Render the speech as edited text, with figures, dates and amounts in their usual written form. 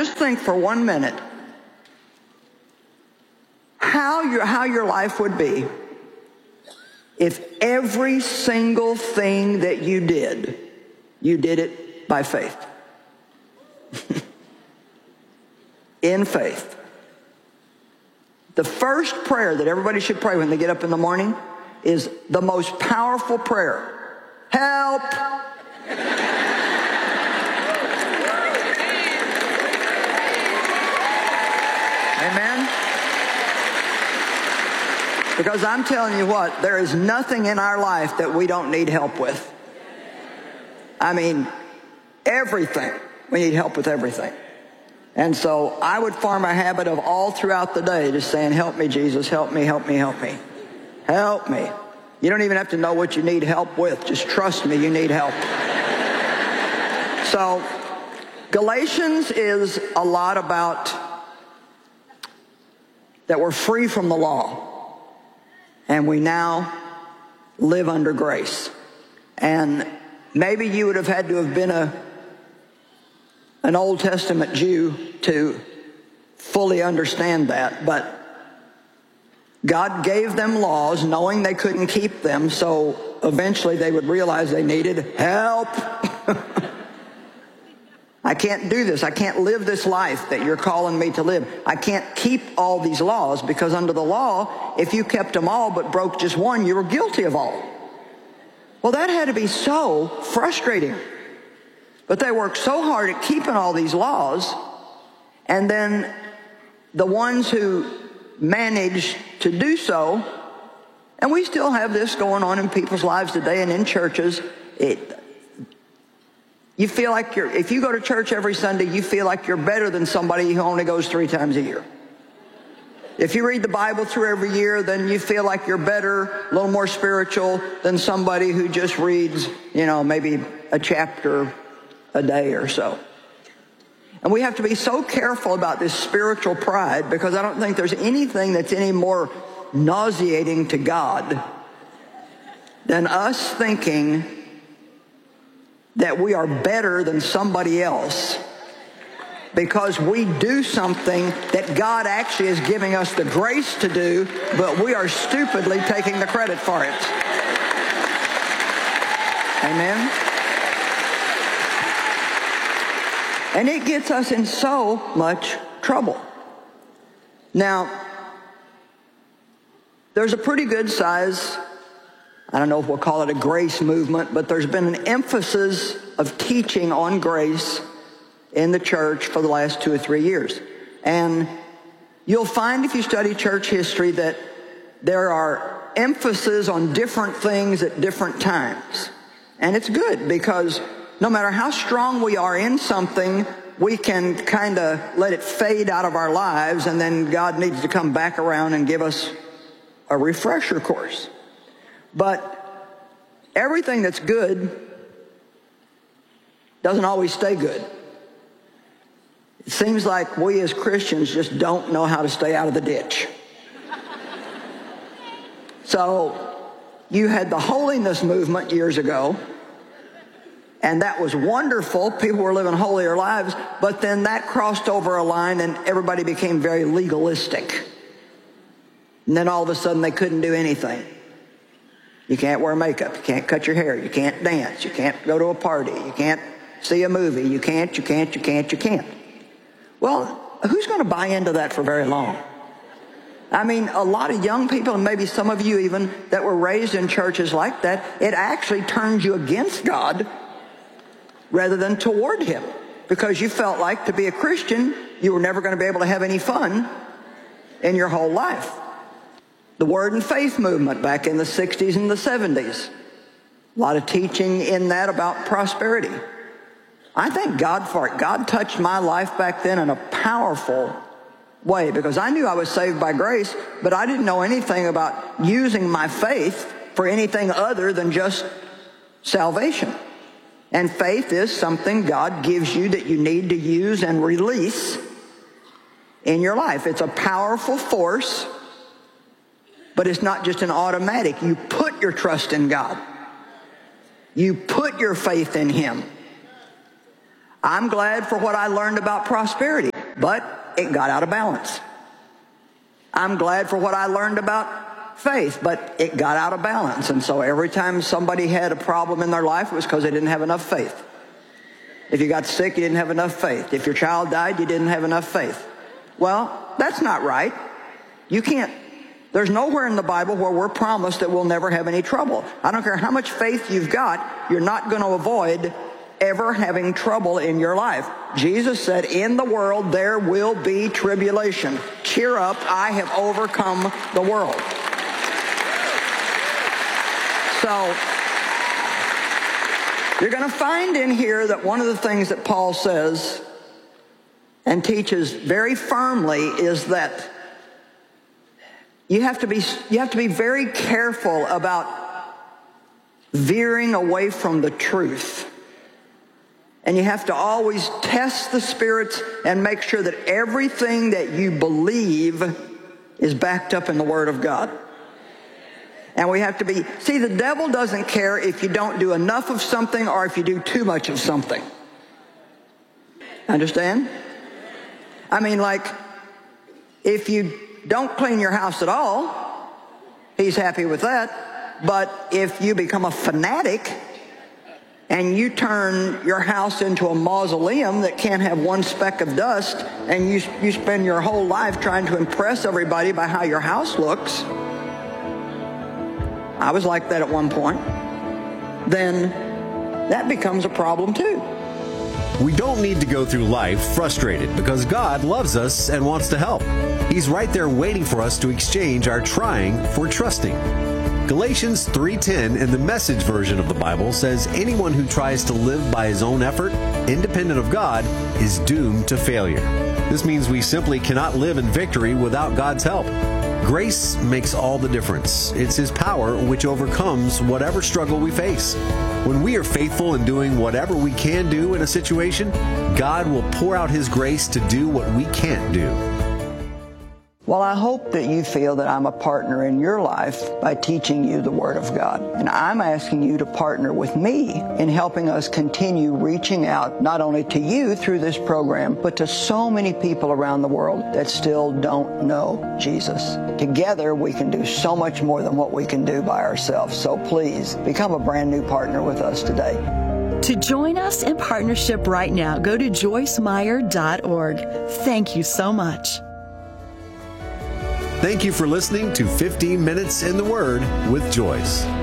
just think for 1 minute how your life would be if every single thing that you did it by faith. In faith. The first prayer that everybody should pray when they get up in the morning is the most powerful prayer. Help! Amen? Because I'm telling you what, there is nothing in our life that we don't need help with. I mean, everything. We need help with everything. And so I would form a habit of all throughout the day just saying, help me, Jesus, help me, help me, help me. Help me. You don't even have to know what you need help with. Just trust me, you need help. So Galatians is a lot about that we're free from the law. And we now live under grace. And maybe you would have had to have been an Old Testament Jew to fully understand that. But God gave them laws knowing they couldn't keep them, so eventually they would realize they needed help. I can't do this. I can't live this life that you're calling me to live. I can't keep all these laws because under the law, if you kept them all but broke just one, you were guilty of all. Well, that had to be so frustrating. But they worked so hard at keeping all these laws, and then the ones who managed to do so, and we still have this going on in people's lives today and in churches. You feel like if you go to church every Sunday, you feel like you're better than somebody who only goes 3 times a year. If you read the Bible through every year, then you feel like you're better, a little more spiritual than somebody who just reads, maybe a chapter a day or so. And we have to be so careful about this spiritual pride, because I don't think there's anything that's any more nauseating to God than us thinking that we are better than somebody else because we do something that God actually is giving us the grace to do, but we are stupidly taking the credit for it. Amen? And it gets us in so much trouble. Now, there's a pretty good size, I don't know if we'll call it a grace movement, but there's been an emphasis of teaching on grace in the church for the last 2 or 3 years. And you'll find if you study church history that there are emphases on different things at different times. And it's good because no matter how strong we are in something, we can kind of let it fade out of our lives, and then God needs to come back around and give us a refresher course. But everything that's good doesn't always stay good. It seems like we as Christians just don't know how to stay out of the ditch. So you had the holiness movement years ago, and that was wonderful. People were living holier lives, but then that crossed over a line and everybody became very legalistic. And then all of a sudden they couldn't do anything. You can't wear makeup. You can't cut your hair. You can't dance. You can't go to a party. You can't see a movie. You can't. Well, who's going to buy into that for very long? I mean, a lot of young people, and maybe some of you even, that were raised in churches like that, it actually turns you against God rather than toward Him. Because you felt like to be a Christian, you were never going to be able to have any fun in your whole life. The Word and Faith movement back in the 60s and the 70s. A lot of teaching in that about prosperity. I thank God for it. God touched my life back then in a powerful way because I knew I was saved by grace, but I didn't know anything about using my faith for anything other than just salvation. And faith is something God gives you that you need to use and release in your life. It's a powerful force, but it's not just an automatic. You put your trust in God. You put your faith in Him. I'm glad for what I learned about prosperity. but it got out of balance. I'm glad for what I learned about faith, but it got out of balance. And so every time somebody had a problem in their life, it was because they didn't have enough faith. If you got sick, you didn't have enough faith. If your child died, you didn't have enough faith. Well, that's not right. You can't. There's nowhere in the Bible where we're promised that we'll never have any trouble. I don't care how much faith you've got, you're not going to avoid ever having trouble in your life. Jesus said, in the world there will be tribulation. Cheer up, I have overcome the world. So, you're going to find in here that one of the things that Paul says and teaches very firmly is that you have to be very careful about veering away from the truth. And you have to always test the spirits and make sure that everything that you believe is backed up in the Word of God. And we have to be, see, the devil doesn't care if you don't do enough of something or if you do too much of something. Understand? I mean, like, if you don't clean your house at all, he's happy with that. But if you become a fanatic and you turn your house into a mausoleum that can't have one speck of dust, and you spend your whole life trying to impress everybody by how your house looks, I was like that at one point, then that becomes a problem too. We don't need to go through life frustrated because God loves us and wants to help. He's right there waiting for us to exchange our trying for trusting. Galatians 3:10 in the Message version of the Bible says anyone who tries to live by his own effort, independent of God, is doomed to failure. This means we simply cannot live in victory without God's help. Grace makes all the difference. It's His power which overcomes whatever struggle we face. When we are faithful in doing whatever we can do in a situation, God will pour out His grace to do what we can't do. Well, I hope that you feel that I'm a partner in your life by teaching you the Word of God. And I'm asking you to partner with me in helping us continue reaching out not only to you through this program, but to so many people around the world that still don't know Jesus. Together, we can do so much more than what we can do by ourselves. So please, become a brand new partner with us today. To join us in partnership right now, go to joycemeyer.org. Thank you so much. Thank you for listening to 15 Minutes in the Word with Joyce.